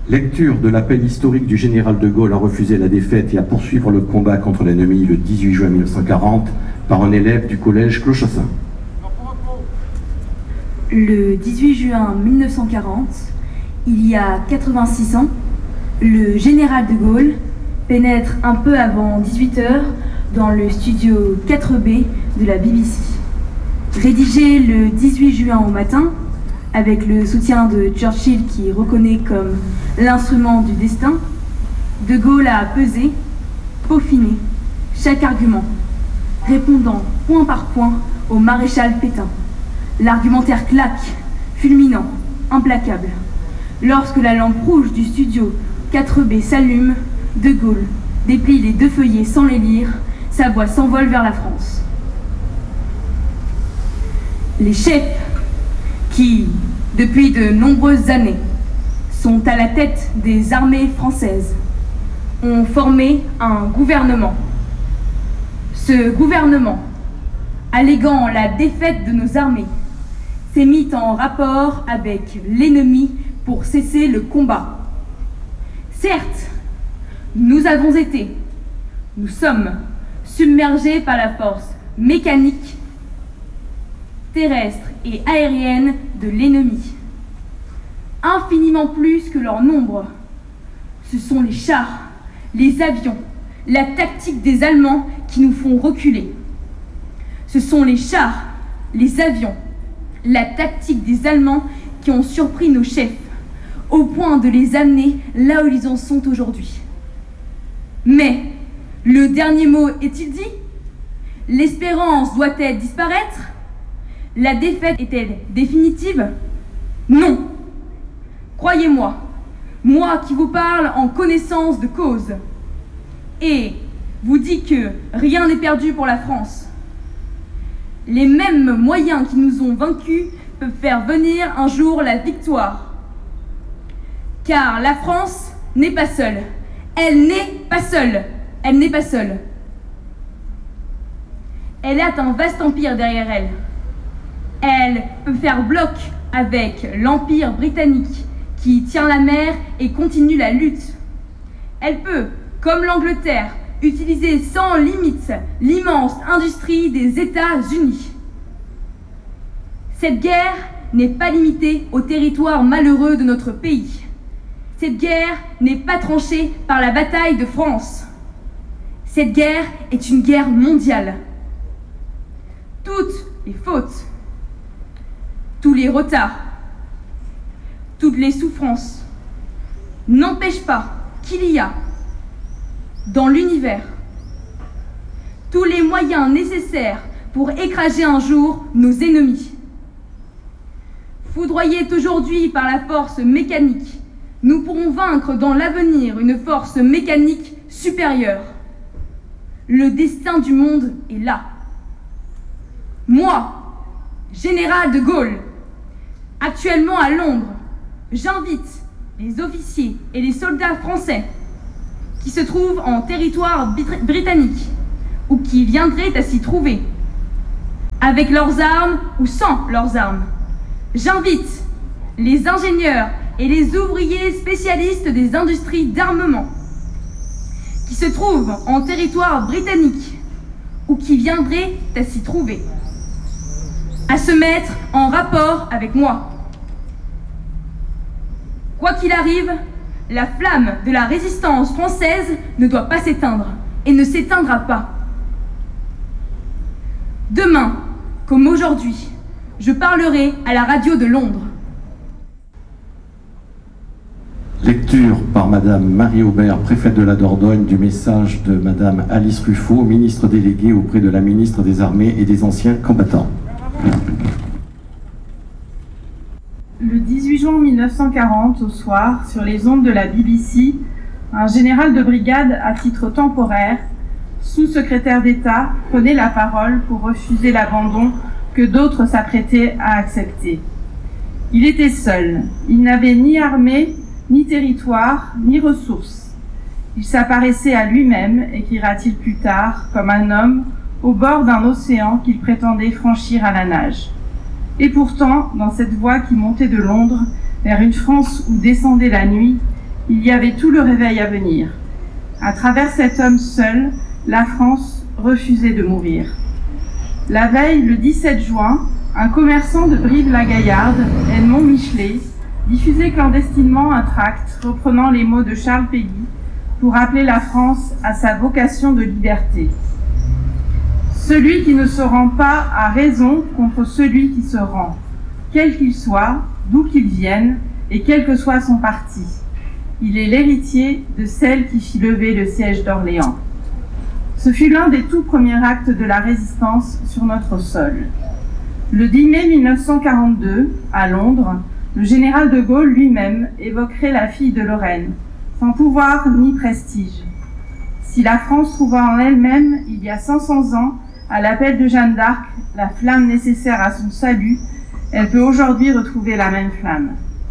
Lecture de l'appel historique du général de Gaulle à refuser la défaite et à poursuivre le combat contre l'ennemi le 18 juin 1940 par un élève du collège Clochassin. Le 18 juin 1940, il y a 86 ans, le général de Gaulle pénètre un peu avant 18h dans le studio 4B de la BBC. Rédigé le 18 juin au matin, avec le soutien de Churchill qui reconnaît comme l'instrument du destin, de Gaulle a pesé, peaufiné chaque argument, répondant point par point au maréchal Pétain. L'argumentaire claque, fulminant, implacable. Lorsque la lampe rouge du studio 4B s'allume, de Gaulle déplie les 2 feuillets sans les lire, sa voix s'envole vers la France. Les chefs qui, depuis de nombreuses années, sont à la tête des armées françaises, ont formé un gouvernement. Ce gouvernement, alléguant la défaite de nos armées, s'est mis en rapport avec l'ennemi pour cesser le combat. Certes, nous sommes submergés par la force mécanique, terrestre et aérienne de l'ennemi. Infiniment plus que leur nombre. Ce sont les chars, les avions, la tactique des Allemands qui nous font reculer. Ce sont les chars, les avions, la tactique des Allemands qui ont surpris nos chefs, au point de les amener là où ils en sont aujourd'hui. Mais, le dernier mot est-il dit? L'espérance doit-elle disparaître? La défaite est-elle définitive? Non. Croyez-moi, moi qui vous parle en connaissance de cause, et vous dis que rien n'est perdu pour la France. Les mêmes moyens qui nous ont vaincus peuvent faire venir un jour la victoire. Car la France n'est pas seule. Elle n'est pas seule. Elle n'est pas seule. Elle a un vaste empire derrière elle. Elle peut faire bloc avec l'Empire britannique qui tient la mer et continue la lutte. Elle peut, comme l'Angleterre, utiliser sans limite l'immense industrie des États-Unis. Cette guerre n'est pas limitée au territoire malheureux de notre pays. Cette guerre n'est pas tranchée par la bataille de France. Cette guerre est une guerre mondiale. Toutes les fautes, tous les retards, toutes les souffrances n'empêchent pas qu'il y a dans l'univers tous les moyens nécessaires pour écraser un jour nos ennemis. Foudroyés aujourd'hui par la force mécanique, nous pourrons vaincre dans l'avenir une force mécanique supérieure. Le destin du monde est là. Moi, général de Gaulle, actuellement à Londres, j'invite les officiers et les soldats français qui se trouvent en territoire britannique ou qui viendraient à s'y trouver, avec leurs armes ou sans leurs armes. J'invite les ingénieurs et les ouvriers spécialistes des industries d'armement qui se trouvent en territoire britannique ou qui viendraient à s'y trouver, à se mettre en rapport avec moi. Quoi qu'il arrive, la flamme de la résistance française ne doit pas s'éteindre et ne s'éteindra pas. Demain, comme aujourd'hui, je parlerai à la radio de Londres. Lecture par Madame Marie Aubert, préfète de la Dordogne, du message de Madame Alice Ruffo, ministre déléguée auprès de la ministre des Armées et des Anciens Combattants. Le 18 juin 1940, au soir, sur les ondes de la BBC, un général de brigade à titre temporaire, sous-secrétaire d'État, prenait la parole pour refuser l'abandon que d'autres s'apprêtaient à accepter. Il était seul. Il n'avait ni armée, ni territoire, ni ressources. Il s'apparaissait à lui-même, écrira-t-il plus tard, comme un homme au bord d'un océan qu'il prétendait franchir à la nage. Et pourtant, dans cette voie qui montait de Londres vers une France où descendait la nuit, Il y avait tout le réveil à venir. À travers cet homme seul, la France refusait de mourir. La veille, le 17 juin, un commerçant de Brive-la-Gaillarde, Edmond Michelet, diffusait clandestinement un tract reprenant les mots de Charles Péguy pour appeler la France à sa vocation de liberté. Celui qui ne se rend pas a raison contre celui qui se rend, quel qu'il soit, d'où qu'il vienne et quel que soit son parti. Il est l'héritier de celle qui fit lever le siège d'Orléans. Ce fut l'un des tout premiers actes de la résistance sur notre sol. Le 10 mai 1942, à Londres, le général de Gaulle lui-même évoquerait la fille de Lorraine, sans pouvoir ni prestige. Si la France trouva en elle-même, il y a 500 ans, à l'appel de Jeanne d'Arc, la flamme nécessaire à son salut, elle peut aujourd'hui retrouver la même flamme.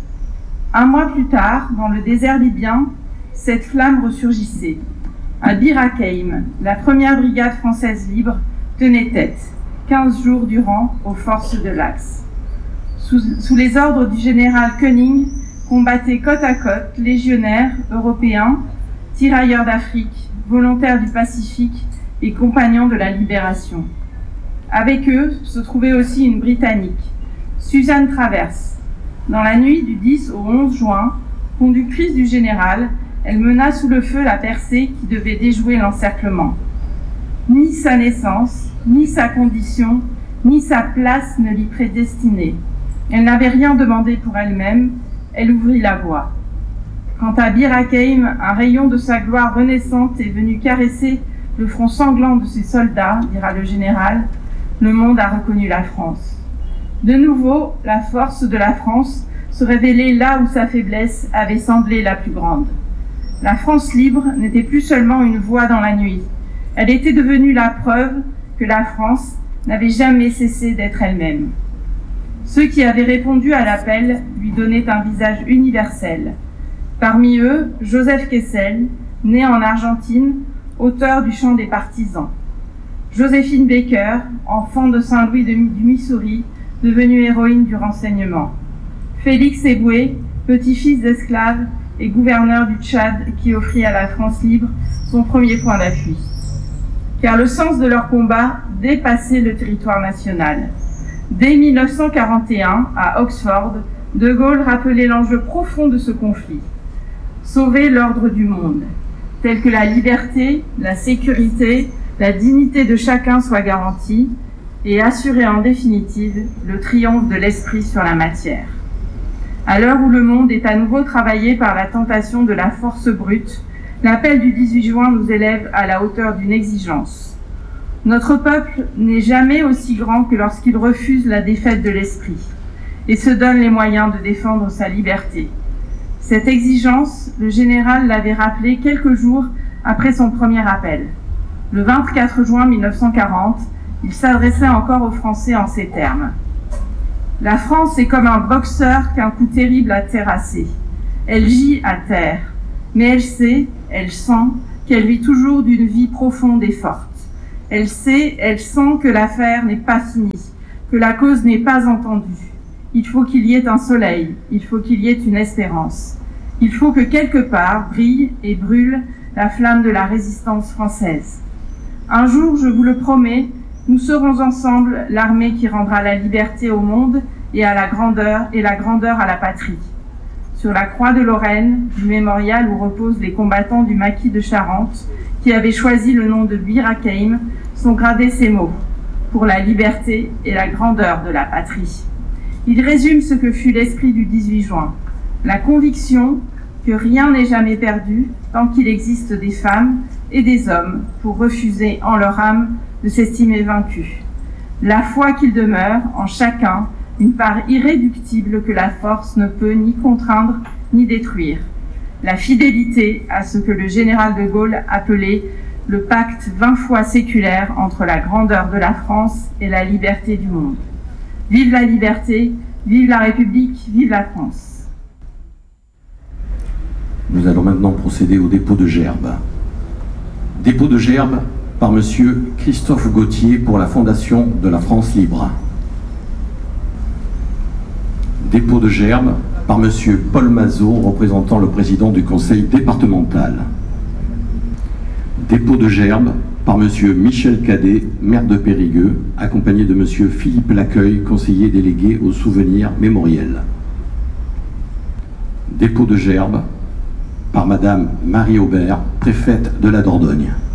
Un mois plus tard, dans le désert libyen, cette flamme ressurgissait. À Bir Hakeim, la première brigade française libre tenait tête, 15 jours durant, aux forces de l'Axe. Sous les ordres du général Koenig, combattaient côte à côte légionnaires européens, tirailleurs d'Afrique, volontaires du Pacifique et compagnons de la libération. Avec eux se trouvait aussi une Britannique, Suzanne Travers. Dans la nuit du 10 au 11 juin, conductrice du général, elle mena sous le feu la percée qui devait déjouer l'encerclement. Ni sa naissance, ni sa condition, ni sa place ne l'y prédestinaient. Elle n'avait rien demandé pour elle-même, elle ouvrit la voie. Quant à Bir Hakeim, un rayon de sa gloire renaissante est venu caresser le front sanglant de ses soldats, dira le général, le monde a reconnu la France. De nouveau, la force de la France se révélait là où sa faiblesse avait semblé la plus grande. La France libre n'était plus seulement une voix dans la nuit. Elle était devenue la preuve que la France n'avait jamais cessé d'être elle-même. Ceux qui avaient répondu à l'appel lui donnaient un visage universel. Parmi eux, Joseph Kessel, né en Argentine, auteur du Chant des partisans. Joséphine Baker, enfant de Saint-Louis du Missouri, devenue héroïne du renseignement. Félix Éboué, petit-fils d'esclave et gouverneur du Tchad qui offrit à la France libre son premier point d'appui. Car le sens de leur combat dépassait le territoire national. Dès 1941, à Oxford, De Gaulle rappelait l'enjeu profond de ce conflit. Sauver l'ordre du monde, tel que la liberté, la sécurité, la dignité de chacun soient garanties, et assurer en définitive le triomphe de l'esprit sur la matière. À l'heure où le monde est à nouveau travaillé par la tentation de la force brute, l'appel du 18 juin nous élève à la hauteur d'une exigence. Notre peuple n'est jamais aussi grand que lorsqu'il refuse la défaite de l'esprit et se donne les moyens de défendre sa liberté. Cette exigence, le général l'avait rappelée quelques jours après son premier appel. Le 24 juin 1940, il s'adressait encore aux Français en ces termes. « La France est comme un boxeur qu'un coup terrible a terrassé. Elle gît à terre, mais elle sait, elle sent qu'elle vit toujours d'une vie profonde et forte. Elle sait, elle sent que l'affaire n'est pas finie, que la cause n'est pas entendue. Il faut qu'il y ait un soleil, il faut qu'il y ait une espérance. Il faut que quelque part brille et brûle la flamme de la résistance française. Un jour, je vous le promets, nous serons ensemble l'armée qui rendra la liberté au monde et la grandeur à la patrie. Sur la croix de Lorraine, du mémorial où reposent les combattants du maquis de Charente, qui avaient choisi le nom de Bir Hakeim, sont gravés ces mots, pour la liberté et la grandeur de la patrie. Il résume ce que fut l'esprit du 18 juin, la conviction que rien n'est jamais perdu tant qu'il existe des femmes et des hommes pour refuser en leur âme de s'estimer vaincus. La foi qu'il demeure en chacun une part irréductible que la force ne peut ni contraindre ni détruire. La fidélité à ce que le général de Gaulle appelait le pacte 20 fois séculaire entre la grandeur de la France et la liberté du monde. Vive la liberté, vive la République, vive la France. Nous allons maintenant procéder au dépôt de gerbes. Dépôt de gerbes par Monsieur Christophe Gauthier pour la Fondation de la France libre. Dépôt de gerbes par Monsieur Paul Mazot, représentant le président du conseil départemental. Dépôt de gerbe par Monsieur Michel Cadet, maire de Périgueux, accompagné de Monsieur Philippe Laccueil, conseiller délégué au souvenir mémoriel. Dépôt de gerbe par Madame Marie Aubert, préfète de la Dordogne.